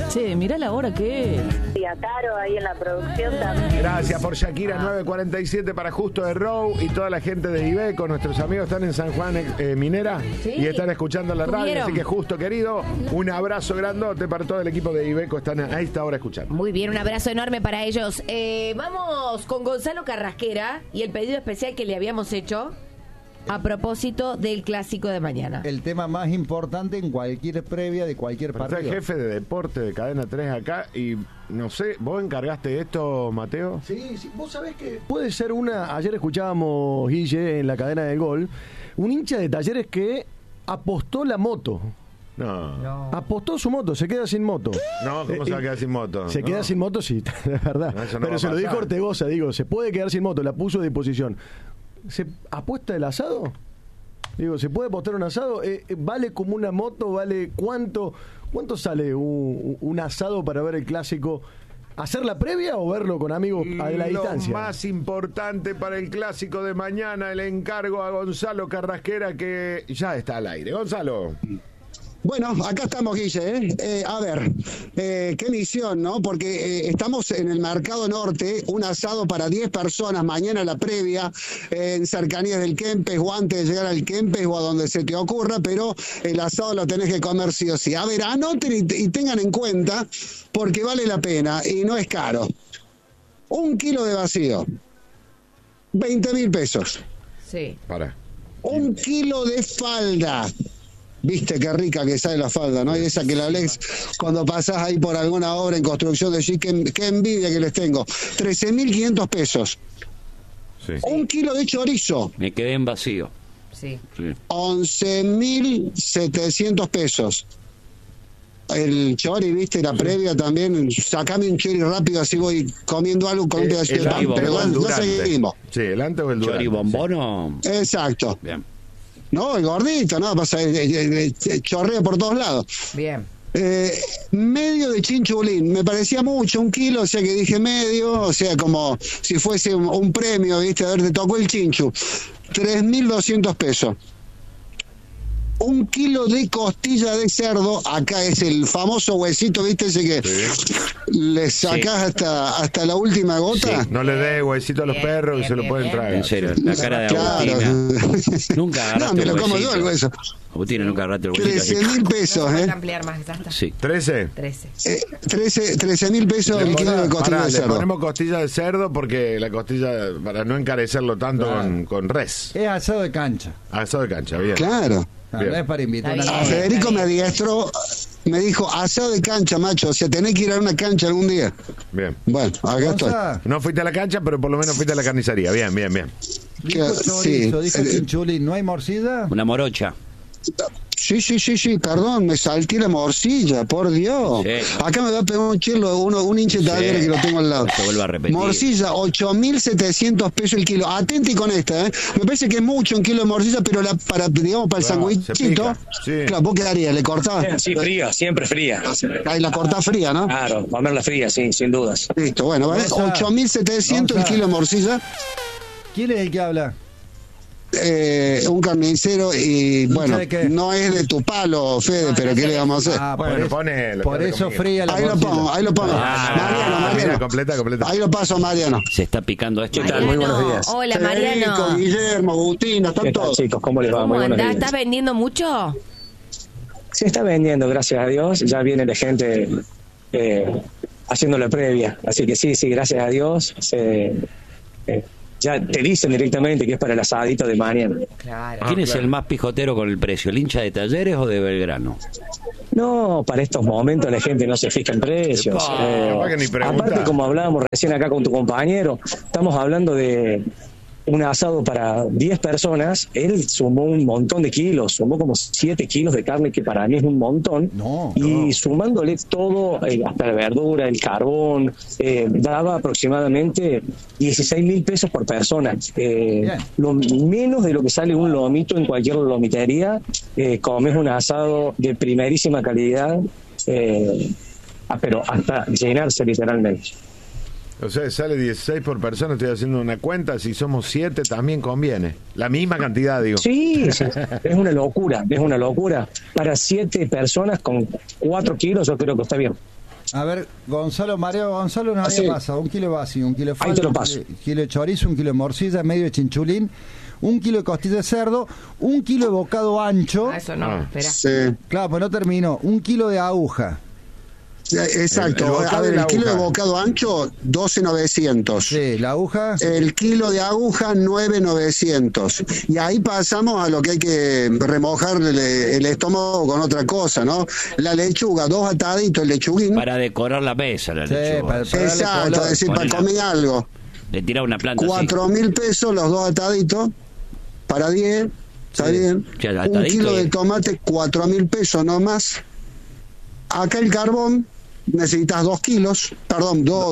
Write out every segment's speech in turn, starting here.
Che, mirá la hora que es. Y a Caro ahí en la producción también. Gracias por Shakira, 9:47 para Justo de Row y toda la gente de Ibeco. Nuestros amigos están en San Juan Minera y están escuchando la radio. Así que Justo, querido, un abrazo grandote para todo el equipo de Ibeco. Están a esta hora escuchando. Muy bien, un abrazo enorme para ellos. Vamos con Gonzalo Carrasquera y el pedido especial que le habíamos hecho a propósito del clásico de mañana. El tema más importante en cualquier previa de cualquier partido. Está el jefe de deporte de Cadena 3 acá y no sé, ¿vos encargaste esto, Mateo? Sí, vos sabés que puede ser ayer escuchábamos, Guille, en la cadena del gol, un hincha de Talleres que apostó la moto. No. Apostó su moto, se queda sin moto. No, ¿cómo se va a quedar sin moto? Se queda sin moto, sí, es verdad. No, pero se lo dijo Ortegoza, se puede quedar sin moto, la puso a disposición. ¿Se apuesta el asado? ¿se puede apostar un asado? ¿Vale como una moto? ¿Vale cuánto sale un asado para ver el clásico? ¿Hacer la previa o verlo con amigos a la distancia? Lo más importante para el clásico de mañana, el encargo a Gonzalo Carrasquera, que ya está al aire. Gonzalo. Bueno, acá estamos, Guille. A ver, qué misión, ¿no? Porque estamos en el Mercado Norte, un asado para 10 personas, mañana la previa, en cercanías del Kempes o antes de llegar al Kempes o a donde se te ocurra, pero el asado lo tenés que comer sí o sí. A ver, anoten y tengan en cuenta, porque vale la pena y no es caro. 1 kilo de vacío, 20.000 pesos. Sí. Para. 1 kilo de falda. Viste qué rica que sale la falda, ¿no? Y esa que la lees cuando pasás ahí por alguna obra en construcción, decís qué envidia que les tengo. 13.500 pesos. Sí. 1 kilo de chorizo. Me quedé en vacío. Sí. 11.700 pesos. El chori, viste, la previa también. Sacame un chori rápido, así voy comiendo algo con un pedacito de pan. Pero no seguimos. Sí, el antes o el durante. ¿Chori bombón o...? Exacto. Bien. No, el gordito, no, pasa, chorrea por todos lados. Bien. Medio de chinchulín, me parecía mucho, 1 kilo, o sea que dije medio, o sea, como si fuese un premio, viste, a ver, te tocó el chinchu. 3.200 pesos. 1 kilo de costilla de cerdo, acá es el famoso huesito, viste, ese que le sacás hasta la última gota. Sí. No le dé huesito a los perros que se lo pueden traer. En serio, la cara de Agustina. Nunca agarraste no, me lo como yo el hueso. Agustina, nunca agarraste el huesito. 13.000 pesos, No ampliar más, exacto. Sí. 13. 13.000 pesos el kilo de costilla de cerdo. Le ponemos costilla de cerdo porque la costilla, para no encarecerlo tanto con res. Es asado de cancha. Asado de cancha, bien. Claro. No es para invitar a Federico me adiestró, me dijo, asado de cancha, macho, o sea, tenés que ir a una cancha algún día. Bien. Bueno, acá estoy. No fuiste a la cancha, pero por lo menos fuiste a la carnicería. Bien. Dijo chorizo, dijo chinchulín, ¿no hay morcilla? Una morocha. Sí, perdón, me salté la morcilla, por Dios. Sí. Acá me va a pegar un hincha de Talleres que lo tengo al lado. Se vuelve a repetir. Morcilla, 8.700 pesos el kilo. Atenti con esta, Me parece que es mucho 1 kilo de morcilla, pero para el sandwichito, claro, ¿vos qué harías? ¿Le cortás? Sí, fría, siempre fría. Ahí la cortás fría, ¿no? Claro, comerla fría, sí, sin dudas. Listo, bueno, ¿vale? 8.700 el kilo de morcilla. ¿Quién es el que habla? Un carnicero y bueno, no es de tu palo, Fede, pero ¿qué le vamos a hacer? Bueno, ponelo. Por eso fría la morcilla. Ahí lo pongo. Mariano. Completa. Ahí lo paso, Mariano. Se está picando esto. ¿Qué tal? Muy buenos días. Hola, Mariano. Federico, Guillermo, Agustina, están todos. Chicos, ¿cómo les va? ¿Cómo andás? ¿Estás vendiendo mucho? Se está vendiendo, gracias a Dios. Ya viene la gente haciendo la previa. Así que sí, gracias a Dios. Ya te dicen directamente que es para el asadito de mañana. Claro. ¿Quién es el más pijotero con el precio? ¿El hincha de Talleres o de Belgrano? No, para estos momentos la gente no se fija en precios. Aparte, como hablábamos recién acá con tu compañero, estamos hablando de un asado para 10 personas. Él sumó un montón de kilos, sumó como 7 kilos de carne, que para mí es un montón. Sumándole todo, hasta la verdura, el carbón, daba aproximadamente 16.000 pesos por persona. Lo menos de lo que sale un lomito en cualquier lomitería. Comes un asado de primerísima calidad, pero hasta llenarse literalmente. O sea, sale 16 por persona, estoy haciendo una cuenta, si somos 7 también conviene. La misma cantidad, digo. Sí, es una locura. Para 7 personas con 4 kilos yo creo que está bien. A ver, Mario Gonzalo nos había pasado 1 kilo de vacío, 1 kilo de falta, 1 kilo de chorizo, 1 kilo de morcilla, medio de chinchulín, 1 kilo de costilla de cerdo, 1 kilo de bocado ancho. Eso no, espera. Sí. Claro, pues no terminó. 1 kilo de aguja. Exacto. El kilo de bocado ancho, 12.900. Sí, la aguja. El kilo de aguja, 9.900. Y ahí pasamos a lo que hay que remojar el estómago con otra cosa, ¿no? La lechuga, 2 ataditos, el lechuguín. Para decorar la mesa, la lechuga. Exacto, es decir, para comer algo. Le tira una planta 4.000 pesos los 2 ataditos, para 10, está bien. 1 kilo de tomate, 4.000 pesos, no más. Acá el carbón, necesitas 2 kilos, perdón, dos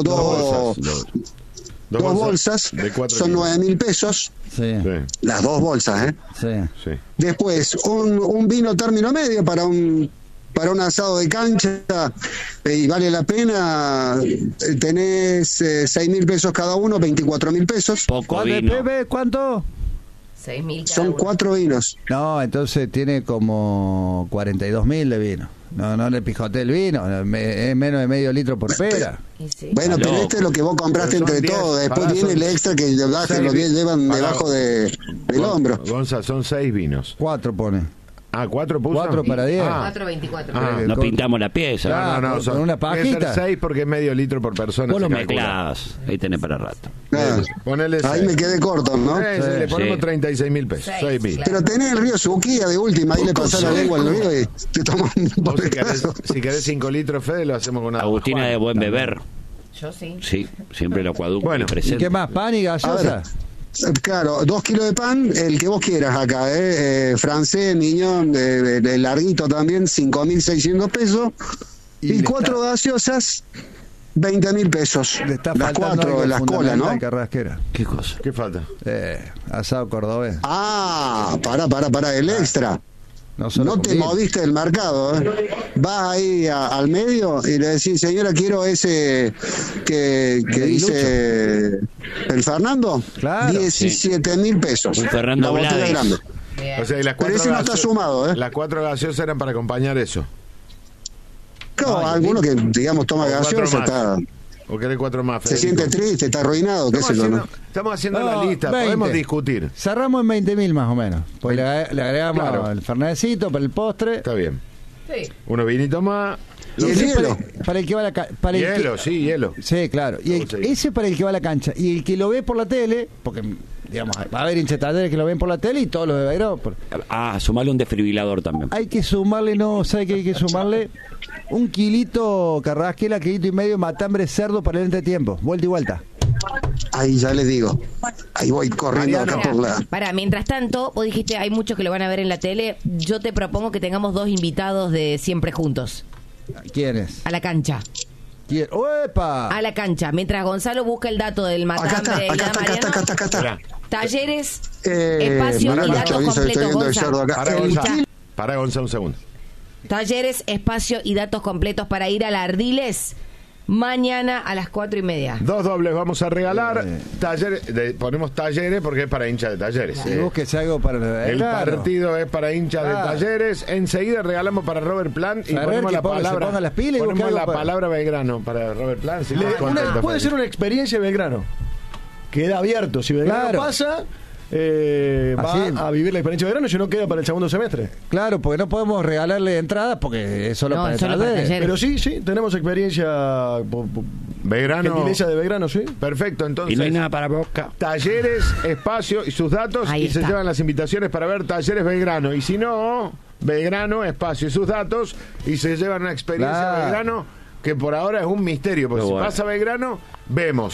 bolsas, son 9.000 pesos. Sí. Las 2 bolsas, Sí. Después, un vino término medio para un asado de cancha, y vale la pena. Tenés 6.000 pesos cada uno, 24.000 pesos. Poco vino. ¿Cuánto? 6.000 Son 4 vinos. No, entonces tiene como 42.000 de vino. No le pijoté el vino, es menos de medio litro por pera. Bueno, pero este es lo que vos compraste entre todos. Después viene el extra que lo llevan debajo del hombro. Gonza, son 6 vinos. 4 pone. 4 puso. 4 para 10. 4.24. No pintamos la pieza. No, con una pajita. 6 porque es medio litro por persona. Vos lo mezclás, ahí tenés para rato. Ponele 6. Ahí me quedé corto, ¿no? Le ponemos 36.000 pesos. 6.000. Pero tenés el río Suquía de última, ahí le pasás la lengua al río y te tomás un si querés 5 litros, Fede, lo hacemos con una. Agustina de buen beber. Yo sí. Sí, siempre el acueducto presente. ¿Y qué más? ¿Pan y gaseosa? Claro, 2 kilos de pan, el que vos quieras acá, francés, niñón, de larguito también, 5.600 pesos. Y 4 gaseosas, 20.000 pesos. Le está las 4, las colas, ¿no? Carrasquera. ¿Qué cosa? ¿Qué falta? Asado cordobés. Para, el extra. No te moviste del mercado, Vas ahí al medio y le decís, señora, quiero ese que dice el Fernando. Claro. 17.000 pesos. Un Fernando Blades. O sea, y las 4 pero ese no está sumado, Las 4 gaseosas eran para acompañar eso. Claro, alguno que, digamos, toma gaseosa está... ¿O querés 4 más, Federico? Se siente triste, está arruinado, qué sé yo, ¿no? Estamos haciendo la lista, 20. Podemos discutir. Cerramos en 20.000 más o menos. Pues le agregamos el fernandcito para el postre. Está bien. Sí. Unos vinitos más. ¿Y el hielo? Para el que va a la hielo. Sí, claro. Y ese para el que va a la cancha. Y el que lo ve por la tele, porque digamos, va a haber hinchas talleres que lo ven por la tele y todos los de Beiró. Sumarle un desfibrilador también. Hay que sumarle, ¿sabe qué hay que sumarle? 1 kilito carrasquela, 1,5 kilos matambre cerdo para el entretiempo. Vuelta y vuelta. Ahí ya les digo. Ahí voy corriendo acá por la... Mientras tanto, vos dijiste, hay muchos que lo van a ver en la tele. Yo te propongo que tengamos 2 invitados de Siempre Juntos. ¿Quiénes? A la cancha. ¡Oepa! A la cancha. Mientras Gonzalo busca el dato del matambre acá está. Talleres, espacio y datos completos. Para Gonzalo un segundo. Talleres, espacio y datos completos para ir a la Ardiles mañana a las 4:30. 2 dobles vamos a regalar. Talleres, ponemos Talleres porque es para hinchas de Talleres. Búsquese algo para el partido es para hinchas de Talleres. Enseguida regalamos para Robert Plant y ponemos la palabra. Ponemos la palabra Belgrano para Robert Plant. Puede ser una experiencia Belgrano. Queda abierto. Si Belgrano pasa, va a vivir la experiencia de verano y si no queda para el segundo semestre. Claro, porque no podemos regalarle entradas porque es solo para Talleres. Pero sí, tenemos experiencia Belgrano. Gentileza de Belgrano, sí. Perfecto, entonces. Y no hay nada para Boca. Talleres, espacio y sus datos. Ahí se llevan las invitaciones para ver Talleres Belgrano. Y si no, Belgrano, espacio y sus datos. Y se llevan una experiencia Belgrano que por ahora es un misterio. Porque si pasa Belgrano, vemos